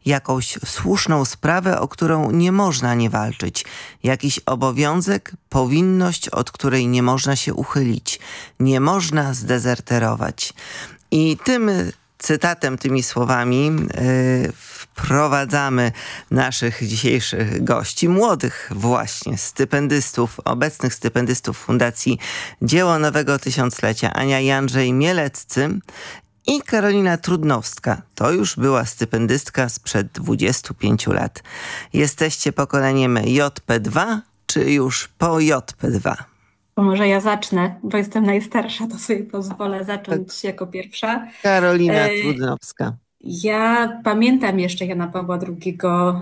jakąś słuszną sprawę, o którą nie można nie walczyć, jakiś obowiązek, powinność, od której nie można się uchylić, nie można zdezerterować. I tym cytatem, tymi słowami wprowadzamy naszych dzisiejszych gości, młodych właśnie stypendystów, obecnych stypendystów Fundacji Dzieło Nowego Tysiąclecia, Ania i Andrzej Mieleccy i Karolina Trudnowska. To już była stypendystka sprzed 25 lat. Jesteście pokoleniem JP2 czy już po JP2? To może ja zacznę, bo jestem najstarsza, to sobie pozwolę zacząć jako pierwsza. Karolina Trudnowska. Ja pamiętam jeszcze Jana Pawła II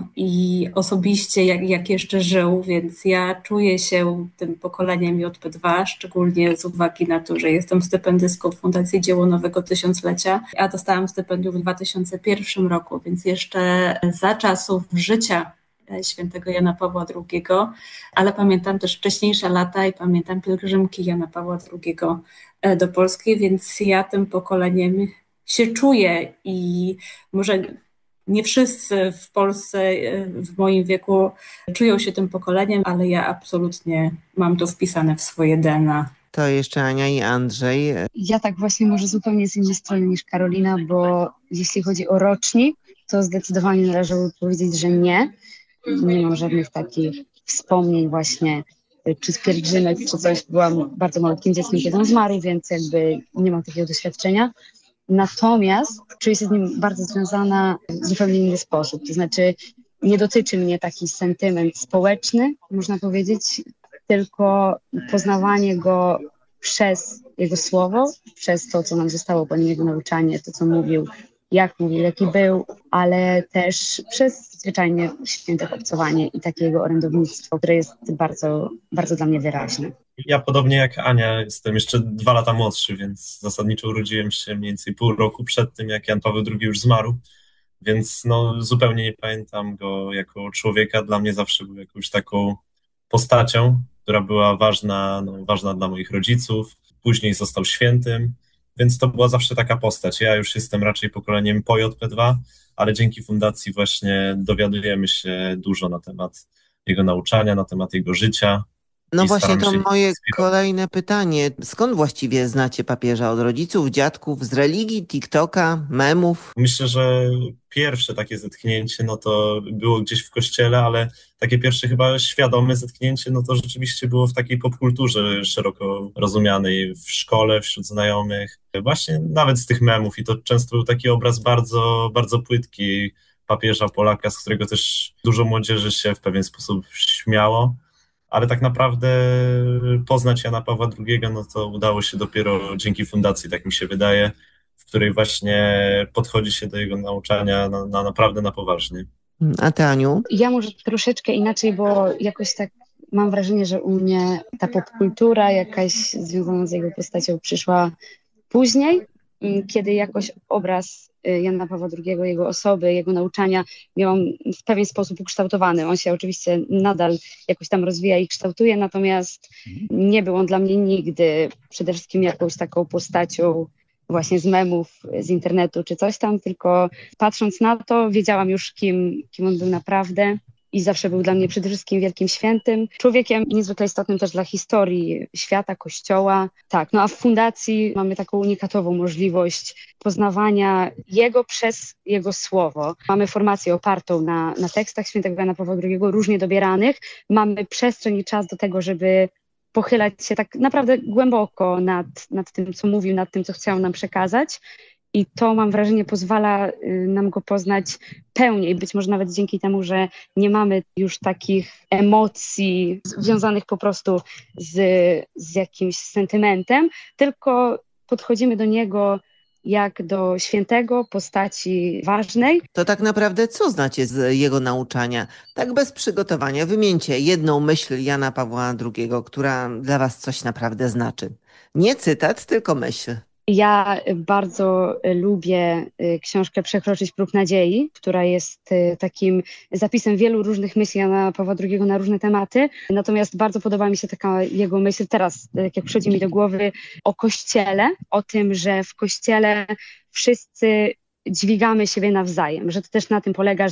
i osobiście jak jeszcze żył, więc ja czuję się tym pokoleniem JP2, szczególnie z uwagi na to, że jestem stypendystką Fundacji Dzieło Nowego Tysiąclecia, a dostałam stypendium w 2001 roku, więc jeszcze za czasów życia świętego Jana Pawła II, ale pamiętam też wcześniejsze lata i pamiętam pielgrzymki Jana Pawła II do Polski, więc ja tym pokoleniem się czuję i może nie wszyscy w Polsce w moim wieku czują się tym pokoleniem, ale ja absolutnie mam to wpisane w swoje DNA. To jeszcze Ania i Andrzej. Ja tak właśnie może zupełnie z innej strony niż Karolina, bo jeśli chodzi o rocznik, to zdecydowanie należało powiedzieć, że nie. Nie mam żadnych takich wspomnień właśnie, czy z pielgrzymek, czy coś. Byłam bardzo malutkim dzieckiem, kiedy on zmarł, więc jakby nie mam takiego doświadczenia. Natomiast czuję się z nim bardzo związana w zupełnie inny sposób. To znaczy nie dotyczy mnie taki sentyment społeczny, można powiedzieć, tylko poznawanie go przez jego słowo, przez to, co nam zostało po nim, jego nauczanie, to, co mówił, jaki był, ale też przez zwyczajnie święte obcowanie i takie jego orędownictwo, które jest bardzo, bardzo dla mnie wyraźne. Ja podobnie jak Ania jestem jeszcze 2 lata młodszy, więc zasadniczo urodziłem się mniej więcej pół roku przed tym, jak Jan Paweł II już zmarł, więc zupełnie nie pamiętam go jako człowieka. Dla mnie zawsze był jakąś taką postacią, która była ważna dla moich rodziców. Później został świętym, więc to była zawsze taka postać. Ja już jestem raczej pokoleniem po JP2, ale dzięki fundacji właśnie dowiadujemy się dużo na temat jego nauczania, na temat jego życia. No właśnie, to moje kolejne pytanie. Skąd właściwie znacie papieża? Od rodziców, dziadków, z religii, TikToka, memów? Myślę, że pierwsze takie zetknięcie, to było gdzieś w kościele, ale takie pierwsze chyba świadome zetknięcie, to rzeczywiście było w takiej popkulturze szeroko rozumianej, w szkole, wśród znajomych. Właśnie nawet z tych memów i to często był taki obraz bardzo, bardzo płytki papieża Polaka, z którego też dużo młodzieży się w pewien sposób śmiało. Ale tak naprawdę poznać Jana Pawła II, to udało się dopiero dzięki fundacji, tak mi się wydaje, w której właśnie podchodzi się do jego nauczania naprawdę na poważnie. A ty, Aniu? Ja może troszeczkę inaczej, bo jakoś tak mam wrażenie, że u mnie ta popkultura jakaś związana z jego postacią przyszła później, kiedy jakoś obraz Jana Pawła II, jego osoby, jego nauczania miałam w pewien sposób ukształtowany. On się oczywiście nadal jakoś tam rozwija i kształtuje, natomiast nie był on dla mnie nigdy przede wszystkim jakąś taką postacią właśnie z memów, z internetu czy coś tam, tylko patrząc na to wiedziałam już kim on był naprawdę. I zawsze był dla mnie przede wszystkim wielkim świętym, człowiekiem niezwykle istotnym też dla historii świata, Kościoła. Tak, a w fundacji mamy taką unikatową możliwość poznawania jego przez jego słowo. Mamy formację opartą na tekstach świętego Jana Pawła II, różnie dobieranych. Mamy przestrzeń i czas do tego, żeby pochylać się tak naprawdę głęboko nad tym, co mówił, nad tym, co chciał nam przekazać. I to, mam wrażenie, pozwala nam go poznać pełniej. Być może nawet dzięki temu, że nie mamy już takich emocji związanych po prostu z jakimś sentymentem, tylko podchodzimy do niego jak do świętego, postaci ważnej. To tak naprawdę co znacie z jego nauczania? Tak bez przygotowania. Wymieńcie jedną myśl Jana Pawła II, która dla was coś naprawdę znaczy. Nie cytat, tylko myśl. Ja bardzo lubię książkę Przekroczyć próg nadziei, która jest takim zapisem wielu różnych myśli Jana Pawła II na różne tematy. Natomiast bardzo podoba mi się taka jego myśl teraz, jak przychodzi mi do głowy, o Kościele, o tym, że w Kościele wszyscy dźwigamy siebie nawzajem, że to też na tym polega,